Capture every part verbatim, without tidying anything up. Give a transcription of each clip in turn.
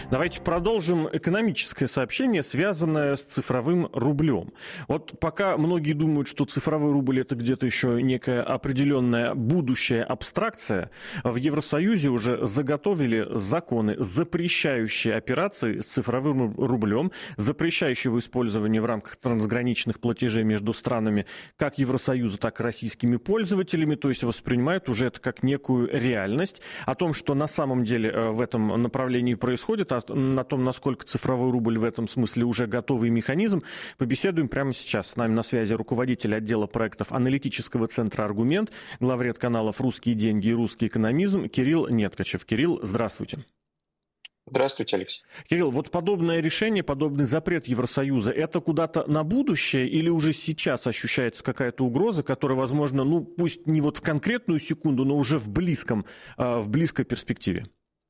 Давайте продолжим экономическое сообщение, связанное с цифровым рублем. Вот пока многие думают, что цифровой рубль — это где-то еще некая определенная будущая абстракция, в Евросоюзе уже заготовили законы, запрещающие операции с цифровым рублем, запрещающие его использование в рамках трансграничных платежей между странами как Евросоюза, так и российскими пользователями, то есть воспринимают уже это как некую реальность. О том, что на самом деле в этом направлении происходит, а на том, насколько цифровой рубль в этом смысле уже готовый механизм, побеседуем прямо сейчас. С нами на связи руководитель отдела проектов аналитического центра «Аргумент», главред каналов «Русские деньги» и «Русский экономизм» Кирилл Неткачев. Кирилл, здравствуйте. Здравствуйте, Алексей. Кирилл, вот подобное решение, подобный запрет Евросоюза, это куда-то на будущее или уже сейчас ощущается какая-то угроза, которая, возможно, ну пусть не вот в конкретную секунду, но уже в близком, в близкой перспективе?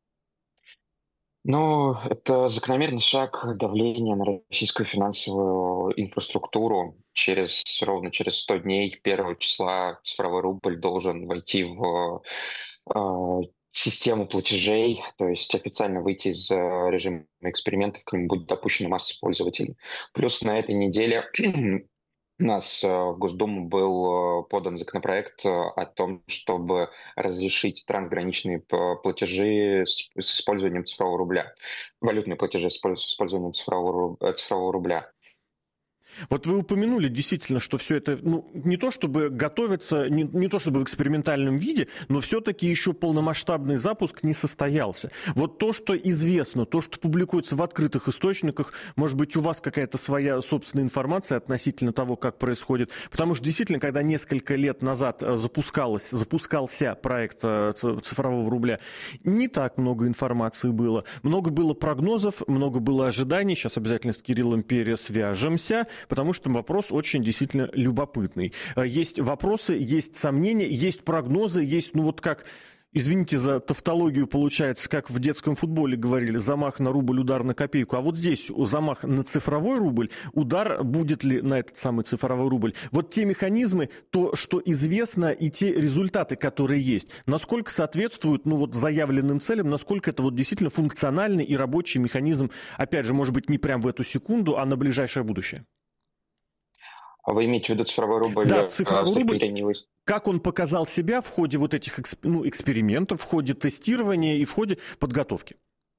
Ну, это закономерный шаг давления на российскую финансовую инфраструктуру. Через, ровно через сто дней, первого числа, цифровой рубль должен войти в э, систему платежей, то есть официально выйти из э, режима экспериментов, к нему будет допущена масса пользователей. Плюс на этой неделе у нас э, в Госдуму был э, подан законопроект э, о том, чтобы разрешить трансграничные п- платежи с, с использованием цифрового рубля, валютные платежи с использ- с использованием цифрового, ру- э, цифрового рубля. Вот вы упомянули действительно, что все это, ну, не то чтобы готовится, не, не то чтобы в экспериментальном виде, но все-таки еще полномасштабный запуск не состоялся. Вот то, что известно, то, что публикуется в открытых источниках, может быть, у вас какая-то своя собственная информация относительно того, как происходит. Потому что действительно, когда несколько лет назад запускалось, запускался проект цифрового рубля, не так много информации было. Много было прогнозов, много было ожиданий. Сейчас обязательно с Кириллом пересвяжемся, потому что вопрос очень действительно любопытный. Есть вопросы, есть сомнения, есть прогнозы, есть, ну вот как, извините за тавтологию, получается, как в детском футболе говорили, замах на рубль, удар на копейку. А вот здесь замах на цифровой рубль, удар будет ли на этот самый цифровой рубль? Вот те механизмы, то, что известно, и те результаты, которые есть, насколько соответствуют, ну вот, заявленным целям, насколько это вот действительно функциональный и рабочий механизм, опять же, может быть, не прямо в эту секунду, а на ближайшее будущее? А вы имеете в виду цифровой рубль Да, э, с цифровой точки рубль, зрения его... как он показал себя в ходе вот этих эксп- ну, экспериментов, в ходе тестирования и в ходе подготовки?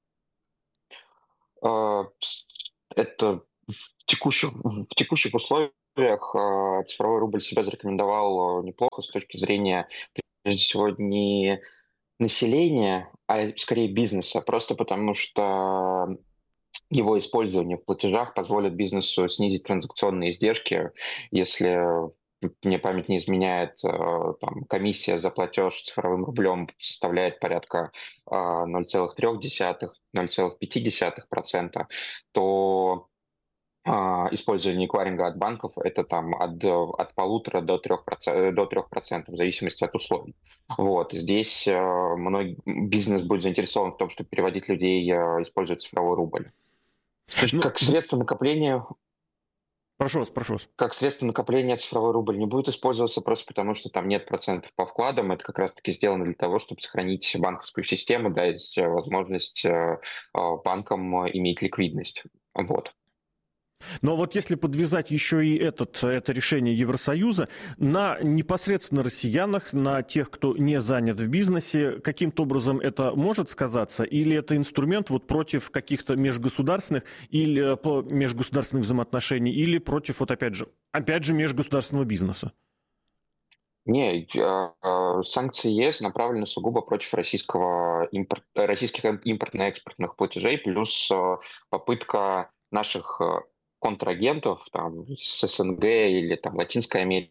э, с- Это в текущих, в текущих условиях э, цифровой рубль себя зарекомендовал э, неплохо с точки зрения, прежде всего, не населения, а скорее бизнеса, просто потому что его использование в платежах позволит бизнесу снизить транзакционные издержки. Если мне память не изменяет, э, там, комиссия за платеж цифровым рублем составляет порядка э, ноль целых три десятых - ноль целых пять десятых процента, то а, использование эквайринга от банков — это там от, от полутора до трех процентов, до трех процентов в зависимости от условий. Вот. Здесь э, многие, бизнес будет заинтересован в том, чтобы переводить людей э, использовать цифровой рубль. То есть Ну, как средство накопления, прошу вас, прошу вас. как средство накопления цифровой рубль не будет использоваться просто потому, что там нет процентов по вкладам. Это как раз-таки сделано для того, чтобы сохранить банковскую систему, дать э, возможность э, э, банкам иметь ликвидность. Вот. Но вот если подвязать еще и этот, это решение Евросоюза на непосредственно россиянах, на тех, кто не занят в бизнесе, каким-то образом это может сказаться? Или это инструмент вот против каких-то межгосударственных или по межгосударственных взаимоотношений, или против, вот опять же, опять же, межгосударственного бизнеса? Не, э, э, санкции ЕС направлены сугубо против российского импорт, российских им- импортно-экспортных платежей, плюс э, попытка наших э, контрагентов там, с СНГ или там, Латинской Америки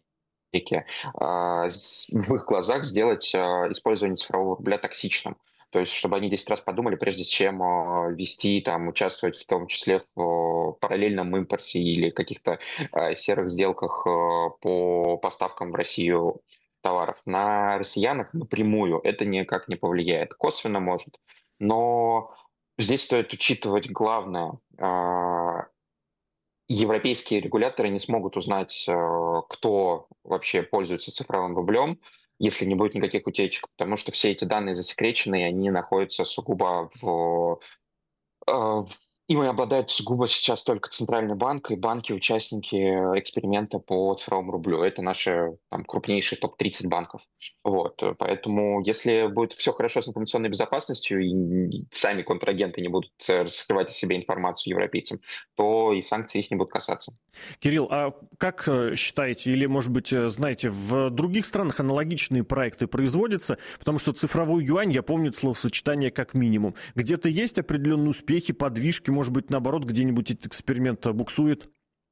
э, с- в их глазах сделать э, использование цифрового рубля токсичным. То есть, чтобы они десять раз подумали, прежде чем э, вести, там, участвовать в том числе в э, параллельном импорте или каких-то э, серых сделках э, по поставкам в Россию товаров. На россиянах напрямую это никак не повлияет. Косвенно может. Но здесь стоит учитывать главное. а, Европейские регуляторы не смогут узнать, э, кто вообще пользуется цифровым рублем, если не будет никаких утечек, потому что все эти данные засекречены, и они находятся сугубо в А, Ими обладает сугубо сейчас только Центральный банк и банки-участники эксперимента по цифровому рублю. Это наши там, крупнейшие топ тридцать банков. Вот. Поэтому если будет все хорошо с информационной безопасностью и сами контрагенты не будут э, раскрывать о себе информацию европейцам, то и санкции их не будут касаться. Кирилл, а как э, считаете, или, может быть, э, знаете, в других странах аналогичные проекты производятся? Потому что цифровой юань, я помню это словосочетание как минимум. Где-то есть определенные успехи, подвижки, может быть, наоборот, где-нибудь этот эксперимент буксует?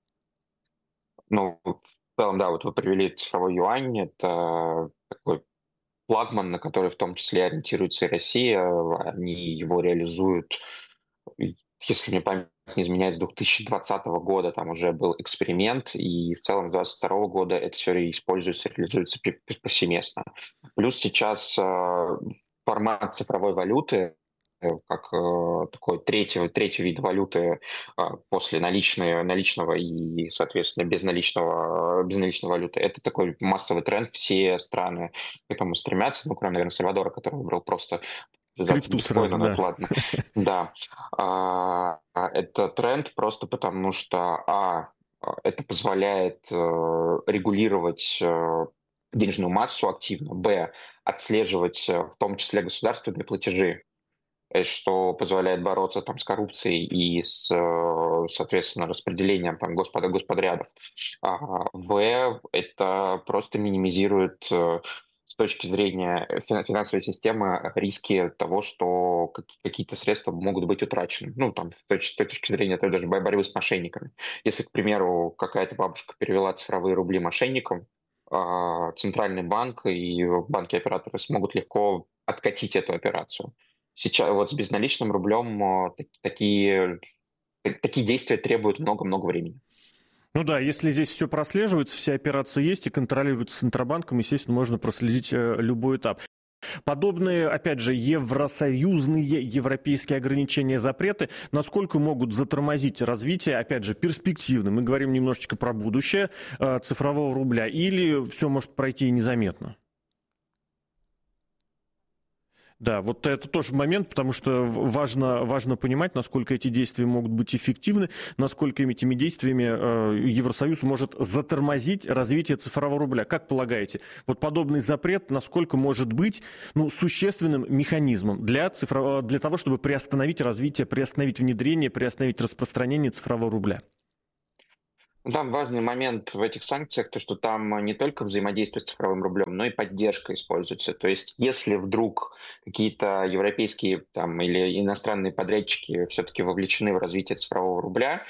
Ну, в целом, да, вот вы привели цифровой юань, это такой флагман, на который в том числе ориентируется и Россия. Они его реализуют, и, если мне память не изменяет, с две тысячи двадцатого года там уже был эксперимент, и в целом с две тысячи двадцать второго года это все используется, реализуется пи- пи- повсеместно. Плюс сейчас э, формат цифровой валюты э, как э, такой третий, третий вид валюты э, после наличной, наличного и, соответственно, безналичного, безналичной валюты. Это такой массовый тренд. Все страны к этому стремятся, ну, кроме, наверное, Сальвадора, который выбрал просто связаться Крипту биткоина, сразу, но да. это ладно. Да. А, а, Это тренд просто потому, что, а, а, это позволяет э, регулировать э, денежную массу активно, б, отслеживать э, в том числе государственные платежи, э, что позволяет бороться там с коррупцией и с, э, соответственно, распределением там господ, господрядов. А В это просто минимизирует э, с точки зрения фин- финансовой системы риски того, что как- какие-то средства могут быть утрачены. Ну, там, с точки, с точки зрения той даже бо- борьбы с мошенниками. Если, к примеру, какая-то бабушка перевела цифровые рубли мошенникам, а, Центральный банк и банки-операторы смогут легко откатить эту операцию. Сейчас вот с безналичным рублем э, так- такие, так- такие действия требуют много-много времени. Ну да, если здесь все прослеживается, все операции есть и контролируются Центробанком, естественно, можно проследить э, любой этап. Подобные, опять же, евросоюзные, европейские ограничения, запреты, насколько могут затормозить развитие, опять же, перспективно, мы говорим немножечко про будущее э, цифрового рубля, или все может пройти незаметно? Да, вот это тоже момент, потому что важно, важно понимать, насколько эти действия могут быть эффективны, насколько этими действиями э, Евросоюз может затормозить развитие цифрового рубля. Как полагаете, вот подобный запрет, насколько может быть ну, существенным механизмом для, цифро... для того, чтобы приостановить развитие, приостановить внедрение, приостановить распространение цифрового рубля? Там важный момент в этих санкциях, то, что там не только взаимодействие с цифровым рублем, но и поддержка используется. То есть если вдруг какие-то европейские там, или иностранные подрядчики все-таки вовлечены в развитие цифрового рубля,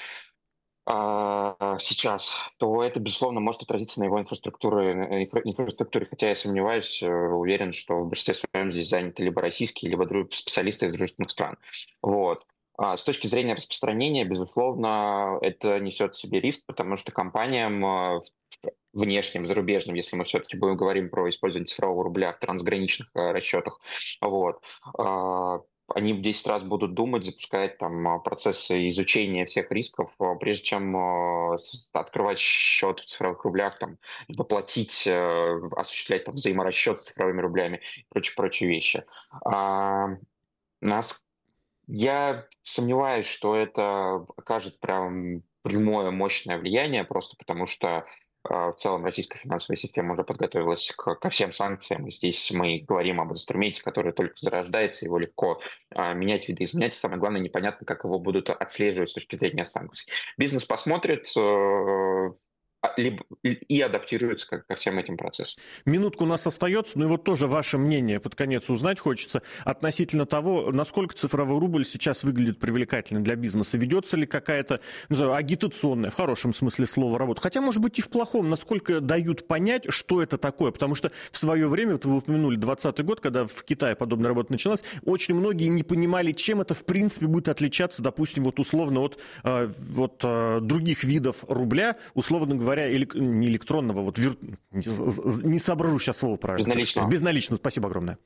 а, сейчас, то это, безусловно, может отразиться на его инфраструктуре, инфра- инфраструктуре. Хотя я сомневаюсь, э, уверен, что в большинстве своем здесь заняты либо российские, либо друг- специалисты из дружественных стран. Вот. А с точки зрения распространения, безусловно, это несет в себе риск, потому что компаниям э, в- внешним, зарубежным, если мы все-таки будем говорим про использование цифрового рубля в трансграничных э, расчетах, вот, а, они в десять раз будут думать, запускать там а, процессы изучения всех рисков, а, прежде чем а, с- открывать счет в цифровых рублях, там, либо платить, э, осуществлять там, взаиморасчет с цифровыми рублями и прочие, прочие вещи. А, нас, я сомневаюсь, что это окажет прям прямое мощное влияние, просто потому что а, в целом российская финансовая система уже подготовилась к- ко всем санкциям. И здесь мы говорим об инструменте, который только зарождается, его легко а, менять, видоизменять. И самое главное, непонятно, как его будут отслеживать с точки зрения санкций. Бизнес посмотрит э, а, либо, и адаптируется ко, ко всем этим процессам. Минутку у нас остается, ну и вот тоже ваше мнение под конец узнать хочется относительно того, насколько цифровой рубль сейчас выглядит привлекательно для бизнеса. Ведется ли какая-то, не знаю, агитационная, в хорошем смысле слова, работа? Хотя, может быть, и в плохом, насколько дают понять, что это такое. Потому что в свое время, вот вы упомянули двадцатый год, когда в Китае подобная работа началась, очень многие не понимали, чем это в принципе будет отличаться, допустим, вот условно от, э, вот, э, других видов рубля, условно говоря, элек- не электронного, вот вир... не соображу сейчас слово правильно, как сказать. Безналичного. Безналично, спасибо огромное.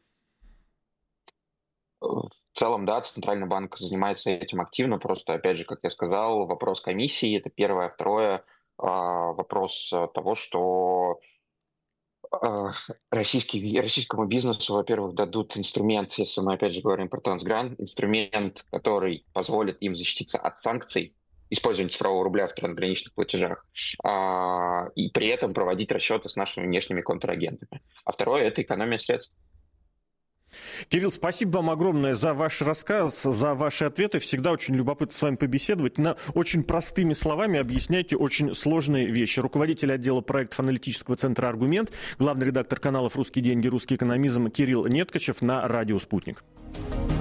В целом, да, Центральный банк занимается этим активно. Просто, опять же, как я сказал, вопрос комиссии — это первое. Второе, а, вопрос а, того, что Российский, российскому бизнесу, во-первых, дадут инструмент, если мы опять же говорим про трансгрант, инструмент, который позволит им защититься от санкций, использования цифрового рубля в трансграничных платежах, а, и при этом проводить расчеты с нашими внешними контрагентами. А второе — это экономия средств. Кирилл, спасибо вам огромное за ваш рассказ, за ваши ответы. Всегда очень любопытно с вами побеседовать. На очень простыми словами объясняйте очень сложные вещи. Руководитель отдела проектов аналитического центра «Аргумент», главный редактор каналов «Русские деньги», «Русский экономизм» Кирилл Неткачев на радио «Спутник».